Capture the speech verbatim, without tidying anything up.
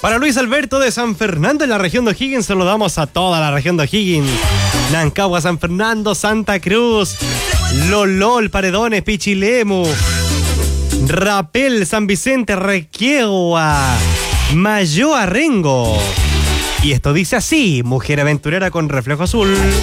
Para Luis Alberto de San Fernando en la región de O'Higgins, saludamos a toda la región de O'Higgins. Nancagua, San Fernando, Santa Cruz, Lolol, Paredones, Pichilemu, Rapel, San Vicente, Requiegua, Mayoa, Rengo. Y esto dice así: mujer aventurera con reflejo azul.